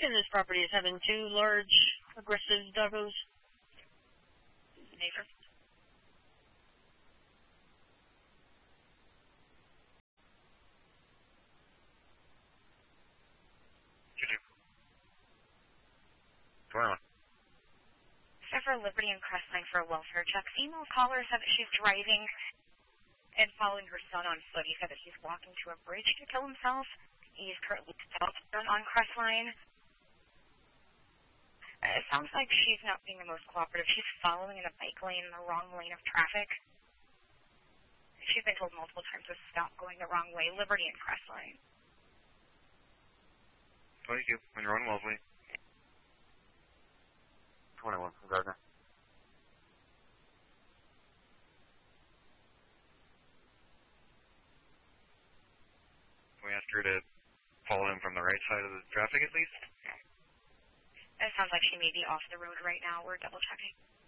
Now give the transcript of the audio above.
in this property is having two large, aggressive doggos. Neighbor. For Liberty and Crestline for a welfare check. Female caller said that she's driving and following her son on foot. He said that he's walking to a bridge to kill himself. He's currently southbound on Crestline. It sounds like she's not being the most cooperative. She's following in a bike lane in the wrong lane of traffic. She's been told multiple times to stop going the wrong way. Liberty and Crestline. 22, when you're on Wellesley. 21 from Gardner. Can we ask her to follow him from the right side of the traffic at least? It sounds like she may be off the road right now. We're double checking.